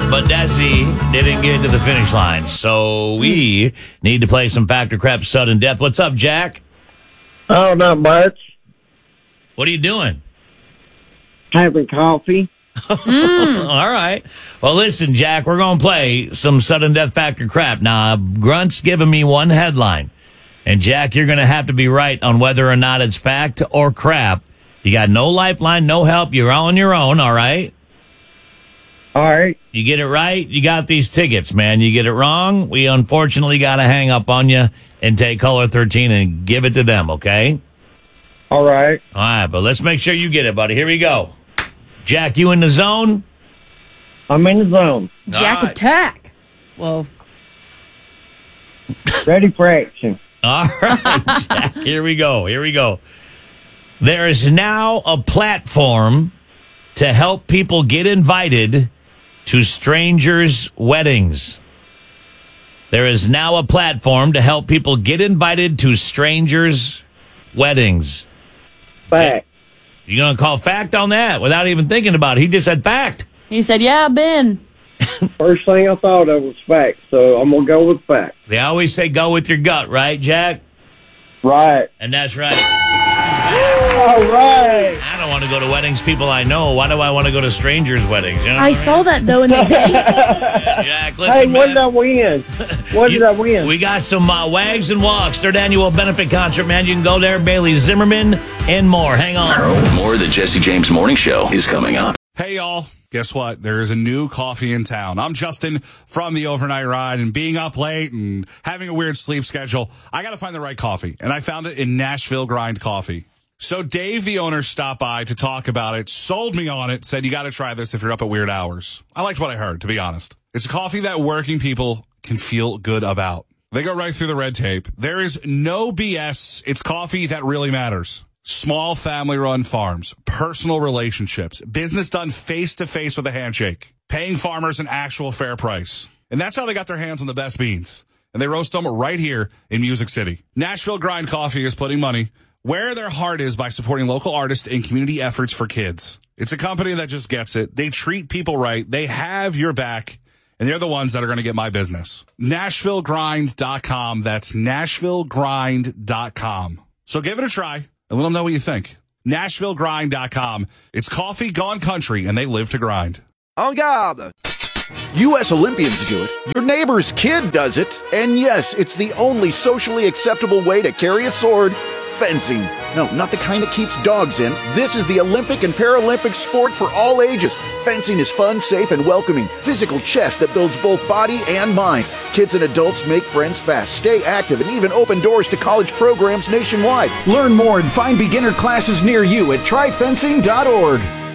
but Desi didn't get to the finish line. So we need to play some Fact or Crap Sudden Death. What's up, Jack? Oh, not much. What are you doing? Having coffee. All right. Well, listen, Jack, we're going to play some Sudden Death Fact or Crap. Now, Grunt's giving me one headline. And, Jack, you're going to have to be right on whether or not it's fact or crap. You got no lifeline, no help. You're all on your own, all right? All right. You get it right, you got these tickets, man. You get it wrong, we unfortunately got to hang up on you and take caller 13 and give it to them, okay? All right. All right, but let's make sure you get it, buddy. Here we go. Jack, you in the zone? I'm in the zone. Jack attack. Whoa. Ready for action. All right, Jack, here we go. There is now a platform to help people get invited to strangers' weddings. There is now a platform to help people get invited to strangers' weddings. Fact. You going to call fact on that without even thinking about it? He just said fact. He said, yeah, Ben. First thing I thought of was fact, so I'm going to go with fact. They always say go with your gut, right, Jack? Right. And that's right. All right. I don't want to go to weddings people I know. Why do I want to go to strangers' weddings? You know I saw that, though, in the game. Jack, listen, Hey, man. what did I win? What did I win? We got some Wags and Walks, third annual benefit concert, man. You can go there. Bailey Zimmerman and more. Hang on. More of the Jesse James Morning Show is coming up. Hey, y'all. Guess what? There is a new coffee in town. I'm Justin from the Overnight Ride, and being up late and having a weird sleep schedule, I got to find the right coffee, and I found it in Nashville Grind Coffee. So Dave, the owner, stopped by to talk about it, sold me on it, said you got to try this if you're up at weird hours. I liked what I heard, to be honest. It's a coffee that working people can feel good about. They go right through the red tape. There is no BS. It's coffee that really matters. Small family-run farms, personal relationships, business done face-to-face with a handshake, paying farmers an actual fair price. And that's how they got their hands on the best beans. And they roast them right here in Music City. Nashville Grind Coffee is putting money where their heart is by supporting local artists and community efforts for kids. It's a company that just gets it. They treat people right. They have your back. And they're the ones that are going to get my business. NashvilleGrind.com. That's NashvilleGrind.com. So give it a try. And let them know what you think. NashvilleGrind.com. It's coffee gone country, and they live to grind. En garde! U.S. Olympians do it. Your neighbor's kid does it. And yes, it's the only socially acceptable way to carry a sword. Fencing. No, not the kind that keeps dogs in. This is the Olympic and Paralympic sport for all ages. Fencing is fun, safe, and welcoming. Physical chess that builds both body and mind. Kids and adults make friends fast, stay active, and even open doors to college programs nationwide. Learn more and find beginner classes near you at tryfencing.org.